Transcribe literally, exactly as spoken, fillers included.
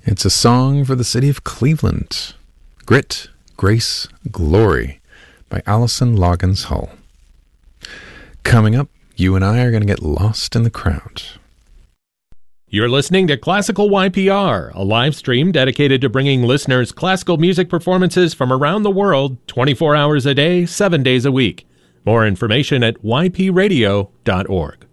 It's a song for the city of Cleveland. Grit, Grace, Glory by Alison Loggins Hull. Coming up, you and I are going to get lost in the crowd. You're listening to Classical Y P R, a live stream dedicated to bringing listeners classical music performances from around the world twenty-four hours a day, seven days a week. More information at y p radio dot org.